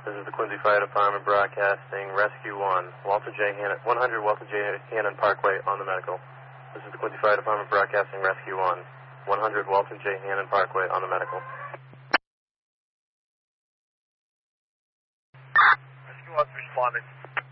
This is the Quincy Fire Department broadcasting Rescue 1, Walter J. Hannon, 100 Walter J. Hannon Parkway on the medical. This is the Quincy Fire Department broadcasting Rescue 1, 100 Walter J. Hannon Parkway on the medical. Rescue 1's responding.